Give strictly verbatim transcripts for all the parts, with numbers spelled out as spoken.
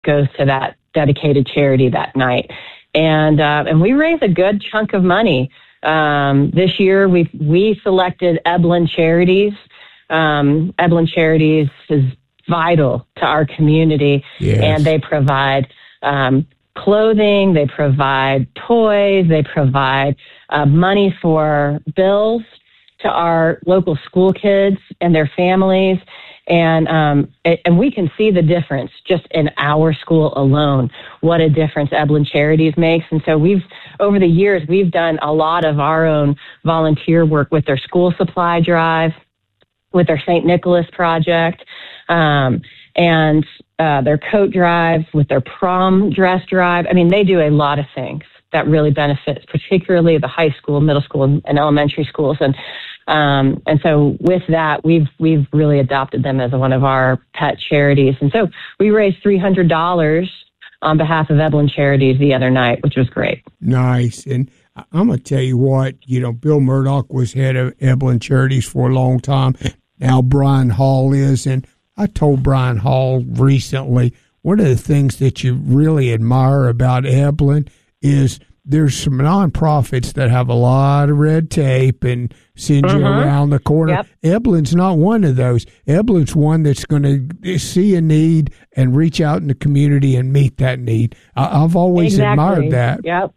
goes to that dedicated charity that night. And uh, and we raise a good chunk of money. Um, this year, we we selected Eblen Charities. Um, Eblen Charities is vital to our community, yes. and they provide um, clothing, they provide toys, they provide uh, money for bills to our local school kids and their families. And um, it, and we can see the difference just in our school alone, what a difference Eblen Charities makes. And so we've, over the years, we've done a lot of our own volunteer work with their school supply drive, with their Saint Nicholas project, um, and uh, their coat drive, with their prom dress drive. I mean, they do a lot of things that really benefit, particularly the high school, middle school, and, and elementary schools. And um, and so with that, we've we've really adopted them as one of our pet charities. And so we raised three hundred dollars on behalf of Eblen Charities the other night, which was great. Nice. And I'm going to tell you what, you know, Bill Murdoch was head of Eblen Charities for a long time. Now Brian Hall is, and I told Brian Hall recently, one of the things that you really admire about Eblen is there's some nonprofits that have a lot of red tape and send you Mm-hmm. around the corner. Yep. Eblen's not one of those. Eblen's one that's going to see a need and reach out in the community and meet that need. I, I've always Exactly. admired that. Yep.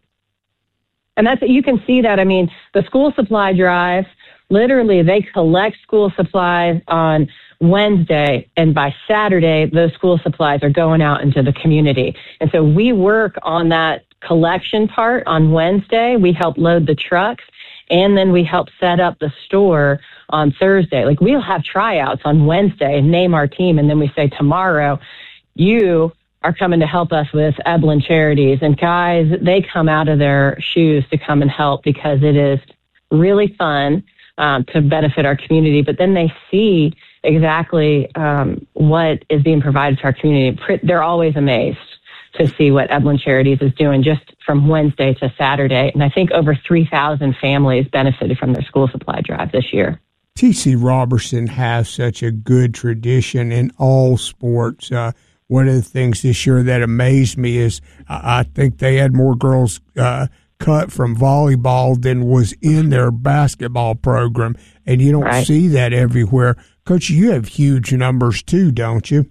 And that's, you can see that. I mean, the school supply drive, literally they collect school supplies on Wednesday, and by Saturday, those school supplies are going out into the community. And so we work on that collection part on Wednesday. We help load the trucks, and then we help set up the store on Thursday. Like, we'll have tryouts on Wednesday and name our team, and then we say tomorrow, you are coming to help us with Eblen Charities. And guys, they come out of their shoes to come and help because it is really fun um, to benefit our community. But then they see exactly um, what is being provided to our community. They're always amazed to see what Eblen Charities is doing just from Wednesday to Saturday. And I think over three thousand families benefited from their school supply drive this year. T C Robertson has such a good tradition in all sports. Uh, one of the things this year that amazed me is I, I think they had more girls uh, cut from volleyball than was in their basketball program. And you don't Right. see that everywhere. Coach, you have huge numbers too, don't you?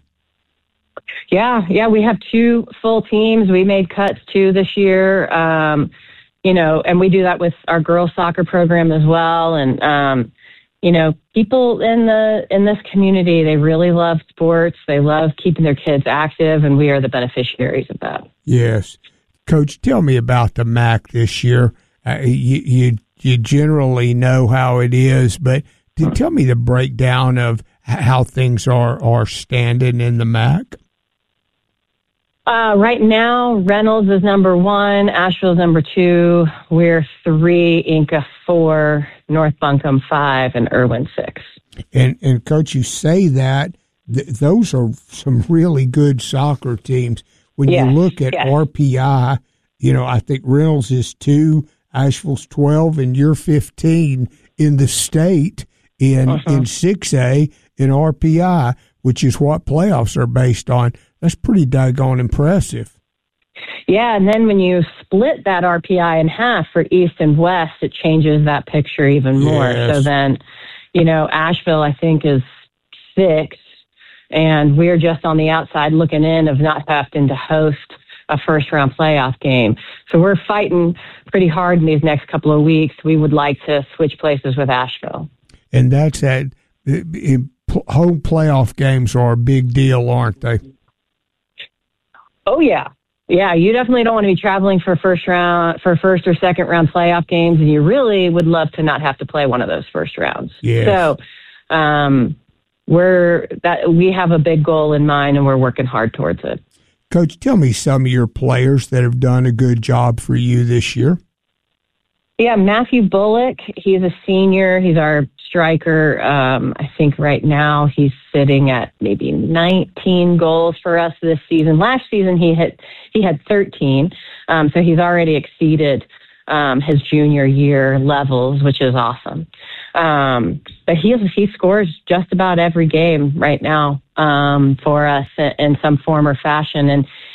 Yeah, yeah, we have two full teams. We made cuts too this year, um, you know, and we do that with our girls soccer program as well. And, um, you know, people in the in this community, they really love sports. They love keeping their kids active, and we are the beneficiaries of that. Yes. Coach, tell me about the M A C this year. Uh, you, you, you generally know how it is, but to tell me the breakdown of how things are, are standing in the M A C. Uh, right now, Reynolds is number one, Asheville's number two, We're three, Inca four, North Buncombe five, and Irwin six. And, and Coach, you say that th- those are some really good soccer teams. When Yes, you look at yes. R P I, you know, I think Reynolds is two, Asheville's twelve, and you're fifteen in the state in, Uh-huh. in six A in R P I, which is what playoffs are based on. That's pretty doggone impressive. Yeah, and then when you split that R P I in half for East and West, it changes that picture even more. Yes. So then, you know, Asheville, I think, is six, and we're just on the outside looking in of not having to host a first-round playoff game. So we're fighting pretty hard in these next couple of weeks. We would like to switch places with Asheville. And that's at home playoff games are a big deal, aren't they? Oh, yeah. Yeah, you definitely don't want to be traveling for first round, for first or second round playoff games, and you really would love to not have to play one of those first rounds. Yes. So, um, we're that we have a big goal in mind, and we're working hard towards it. Coach, tell me some of your players that have done a good job for you this year. Yeah, Matthew Bullock, he's a senior. He's our striker. Um, I think right now he's sitting at maybe nineteen goals for us this season. Last season he hit he had thirteen, um, so he's already exceeded um, his junior year levels, which is awesome. Um, but he he scores just about every game right now um, for us in some form or fashion, and